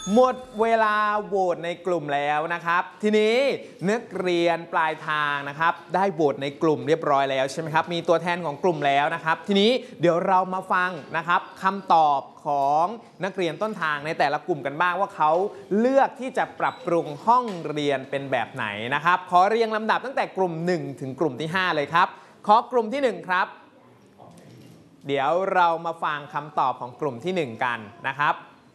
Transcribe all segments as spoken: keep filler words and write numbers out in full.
หมดเวลาโหวตในกลุ่มแล้วนะครับทีนี้นักเรียนปลายทางนะครับได้โหวตในกลุ่มเรียบร้อยแล้วใช่ไหมครับมีตัวแทนของกลุ่มแล้วนะครับทีนี้เดี๋ยวเรามาฟังนะครับคำตอบของนักเรียนต้นทางในแต่ละกลุ่มกันบ้างว่าเขาเลือกที่จะปรับปรุงห้องเรียนเป็นแบบไหนนะครับขอเรียงลำดับตั้งแต่กลุ่มหนึ่งถึงกลุ่มที่ห้าเลยครับขอกลุ่มที่หนึ่งครับเดี๋ยวเรามาฟังคำตอบของกลุ่มที่หนึ่งกันนะครับ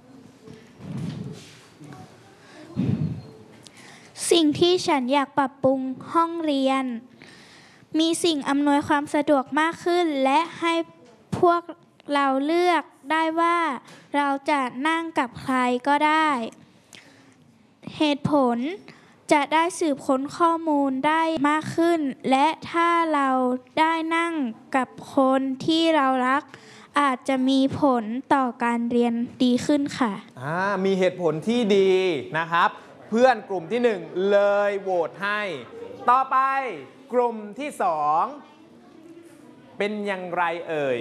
สิ่งที่ฉันอยากปรับปรุงห้องเรียนมีสิ่งอำนวยความสะดวกมากขึ้นและให้พวกเราเลือกได้ว่าเราจะนั่งกับใครก็ได้เหตุผลจะได้สืบค้นข้อมูลได้มากขึ้นและถ้าเราได้นั่งกับคนที่เรารักอาจจะมีผลต่อการเรียนดีขึ้นค่ะอ่ามีเหตุผลที่ดีนะครับเพื่อนกลุ่มที่หนึ่งเลยโหวตให้ต่อไปกลุ่มที่สองเป็นอย่างไรเอ่ย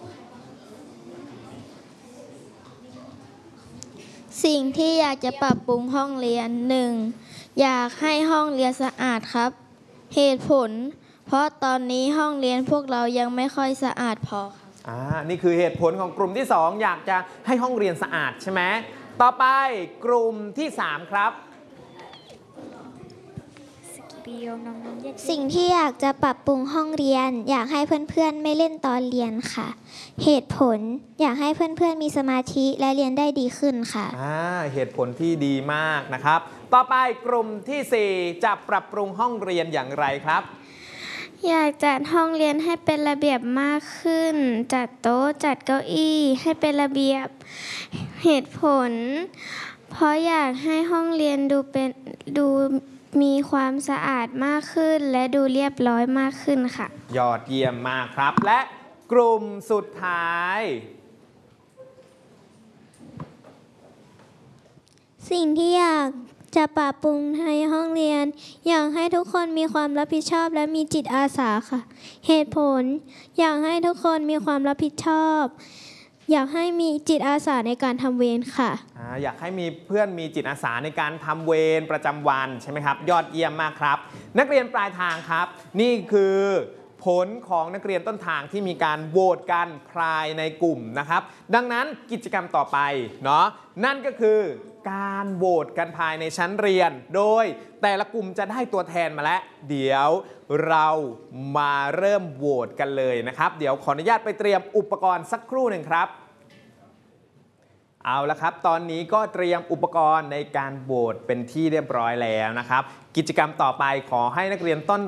สิ่งที่อยากจะปรับปรุงห้องเรียนหนึ่งอยากให้ห้องเรียนสะอาดครับเหตุผลเพราะตอนนี้ห้องเรียนพวกเรายังไม่ค่อยสะอาดพอครับอ่านี่คือเหตุผลของกลุ่มที่สองอยากจะให้ห้องเรียนสะอาดใช่ไหมต่อไปกลุ่มที่สามครับสิ่งที่อยากจะปรับปรุงห้องเรียนอยากให้เพื่อนๆไม่เล่นตอนเรียนค่ะเหตุผลอยากให้เพื่อนๆมีสมาธิและเรียนได้ดีขึ้นค่ะอ่าเหตุผลที่ดีมากนะครับต่อไปกลุ่มที่สี่จะปรับปรุงห้องเรียนอย่างไรครับอยากจัดห้องเรียนให้เป็นระเบียบมากขึ้นจัดโต๊ะจัดเก้าอี้ให้เป็นระเบียบเหตุผลเพราะอยากให้ห้องเรียนดูเป็นดูมีความสะอาดมากขึ้นและดูเรียบร้อยมากขึ้นค่ะยอดเยี่ยมมากครับและกลุ่มสุดท้ายสิ่งที่อยากจะปรับปรุงในห้องเรียนอยากให้ทุกคนมีความรับผิดชอบและมีจิตอาสาค่ะเหตุผลอยากให้ทุกคนมีความรับผิดชอบอยากให้มีจิตอาสาในการทำเวรค่ะอ, อยากให้มีเพื่อนมีจิตอาสาในการทำเวรประจำวันใช่ไหมครับยอดเยี่ยมมากครับนักเรียนปลายทางครับนี่คือผลของนักเรียนต้นทางที่มีการโหวตกันภายในกลุ่มนะครับดังนั้นกิจกรรมต่อไปเนาะนั่นก็คือการโหวตกันภายในชั้นเรียนโดยแต่ละกลุ่มจะได้ตัวแทนมาแล้วเดี๋ยวเรามาเริ่มโหวตกันเลยนะครับเดี๋ยวขออนุญาตไปเตรียมอุปกรณ์สักครู่หนึ่งครับเอาละครับตอนนี้ก็เตรียมอุปกรณ์ในการโหวตเป็นที่เรียบร้อยแล้วนะครับกิจกรรมต่อไปขอให้นักเรียนต้น